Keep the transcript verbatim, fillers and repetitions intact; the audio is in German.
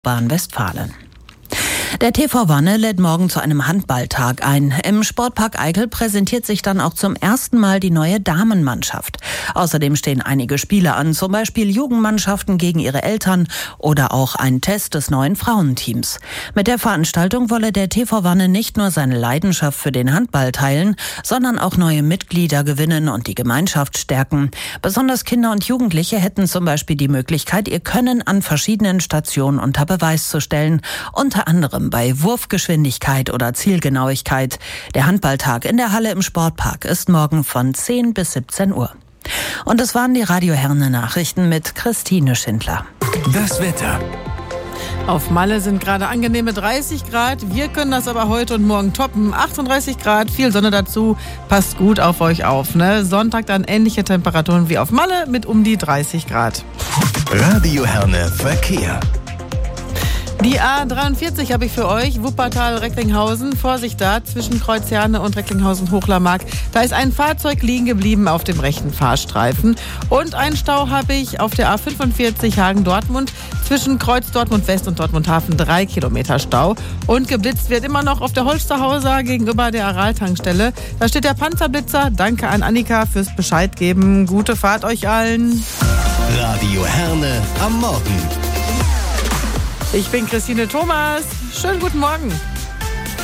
Westfalen. Der T V Wanne lädt morgen zu einem Handballtag ein. Im Sportpark Eickel präsentiert sich dann auch zum ersten Mal die neue Damenmannschaft. Außerdem stehen einige Spiele an, zum Beispiel Jugendmannschaften gegen ihre Eltern oder auch ein Test des neuen Frauenteams. Mit der Veranstaltung wolle der T V Wanne nicht nur seine Leidenschaft für den Handball teilen, sondern auch neue Mitglieder gewinnen und die Gemeinschaft stärken. Besonders Kinder und Jugendliche hätten zum Beispiel die Möglichkeit, ihr Können an verschiedenen Stationen unter Beweis zu stellen, unter anderem bei Wurfgeschwindigkeit oder Zielgenauigkeit. Der Handballtag in der Halle im Sportpark ist morgen von zehn bis siebzehn Uhr. Und es waren die Radio Herne Nachrichten mit Christine Schindler. Das Wetter. Auf Malle sind gerade angenehme dreißig Grad. Wir können das aber heute und morgen toppen. achtunddreißig Grad, viel Sonne dazu. Passt gut auf euch auf. Ne? Sonntag dann ähnliche Temperaturen wie auf Malle mit um die dreißig Grad. Radio Herne Verkehr. Die A dreiundvierzig habe ich für euch, Wuppertal-Recklinghausen. Vorsicht da, zwischen Kreuz Herne und Recklinghausen-Hochlermark. Da ist ein Fahrzeug liegen geblieben auf dem rechten Fahrstreifen. Und einen Stau habe ich auf der A fünfundvierzig Hagen-Dortmund. Zwischen Kreuz Dortmund-West und Dortmund-Hafen drei Kilometer Stau. Und geblitzt wird immer noch auf der Holsterhauser gegenüber der Aral-Tankstelle. Da steht der Panzerblitzer. Danke an Annika fürs Bescheid geben. Gute Fahrt euch allen. Radio Herne am Morgen. Ich bin Christine Thomas. Schönen guten Morgen.